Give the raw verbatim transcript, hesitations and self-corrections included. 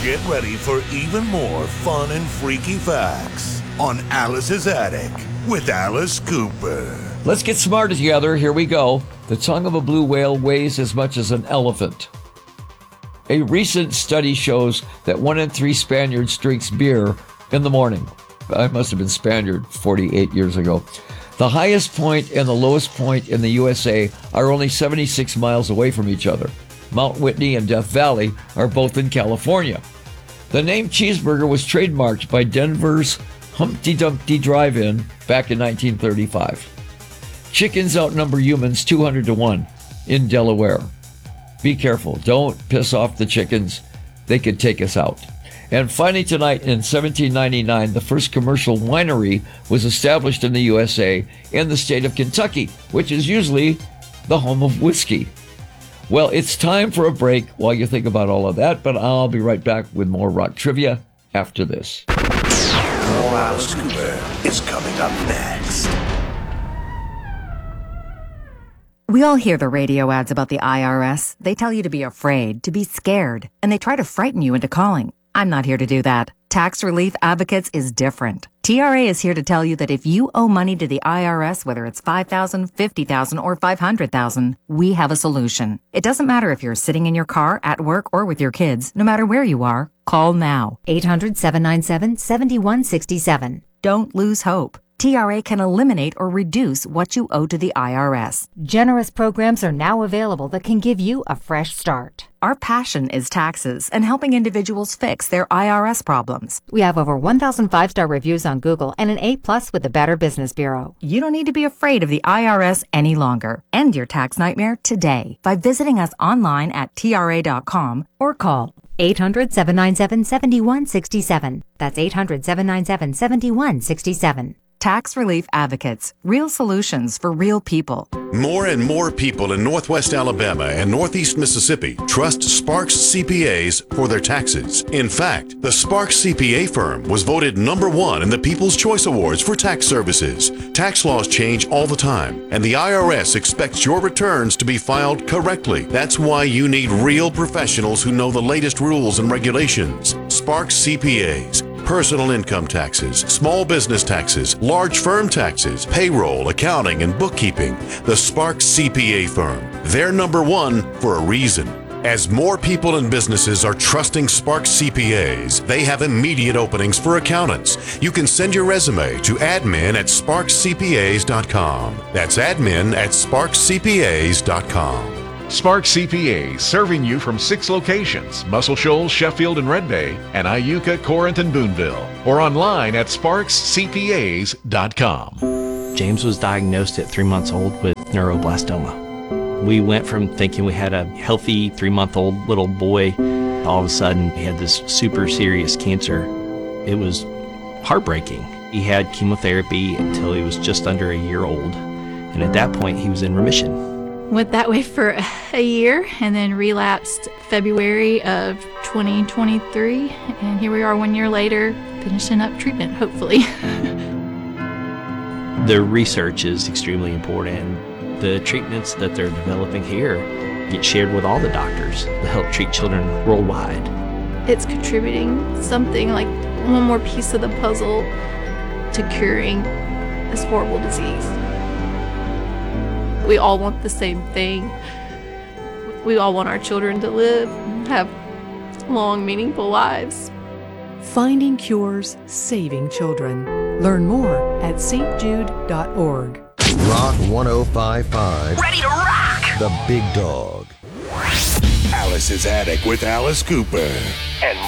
get ready for even more fun and freaky facts on Alice's Attic with Alice Cooper. Let's get smarter together. Here we go. The tongue of a blue whale weighs as much as an elephant. A recent study shows that one in three Spaniards drinks beer in the morning. I must have been Spaniard forty-eight years ago. The highest point and the lowest point in the U S A are only seventy-six miles away from each other. Mount Whitney and Death Valley are both in California. The name cheeseburger was trademarked by Denver's Humpty Dumpty Drive-In back in nineteen thirty-five. Chickens outnumber humans two hundred to one in Delaware. Be careful. Don't piss off the chickens. They could take us out. And finally tonight, in seventeen ninety-nine, the first commercial winery was established in the U S A in the state of Kentucky, which is usually the home of whiskey. Well, it's time for a break while you think about all of that, but I'll be right back with more rock trivia after this. More Alice Cooper is coming up next. We all hear the radio ads about the I R S. They tell you to be afraid, to be scared, and they try to frighten you into calling. I'm not here to do that. Tax Relief Advocates is different. T R A is here to tell you that if you owe money to the I R S, whether it's five thousand dollars, fifty thousand dollars, or five hundred thousand dollars, we have a solution. It doesn't matter if you're sitting in your car, at work, or with your kids. No matter where you are, call now. eight hundred, seven nine seven, seven one six seven. Don't lose hope. T R A can eliminate or reduce what you owe to the I R S. Generous programs are now available that can give you a fresh start. Our passion is taxes and helping individuals fix their I R S problems. We have over one thousand five-star reviews on Google and an A plus with the Better Business Bureau. You don't need to be afraid of the I R S any longer. End your tax nightmare today by visiting us online at T R A dot com or call eight hundred, seven nine seven, seven one six seven. That's eight hundred, seven nine seven, seven one six seven. Tax Relief Advocates. Real solutions for real people. More and more people in Northwest Alabama and Northeast Mississippi trust Sparks C P As for their taxes. In fact, the Sparks C P A firm was voted number one in the People's Choice Awards for tax services. Tax laws change all the time, and the I R S expects your returns to be filed correctly. That's why you need real professionals who know the latest rules and regulations. Sparks C P As. Personal income taxes, small business taxes, large firm taxes, payroll, accounting, and bookkeeping. The Sparks C P A firm. They're number one for a reason. As more people and businesses are trusting Sparks C P As, they have immediate openings for accountants. You can send your resume to admin at sparks c p a s dot com. That's admin at sparks c p a s dot com. Sparks C P A, serving you from six locations: Muscle Shoals, Sheffield, and Red Bay, and Iuka, Corinth, and Boonville. Or online at sparks c p a s dot com. James was diagnosed at three months old with neuroblastoma. We went from thinking we had a healthy three-month-old little boy, all of a sudden he had this super serious cancer. It was heartbreaking. He had chemotherapy until he was just under a year old, and at that point he was in remission. Went that way for a year and then relapsed February of twenty twenty-three. And here we are one year later, finishing up treatment, hopefully. The research is extremely important. The treatments that they're developing here get shared with all the doctors to help treat children worldwide. It's contributing something like one more piece of the puzzle to curing this horrible disease. We all want the same thing. We all want our children to live, have long, meaningful lives. Finding cures, saving children. Learn more at s t jude dot org. Rock one oh five point five. Ready to rock! The Big Dog. Alice's Attic with Alice Cooper. And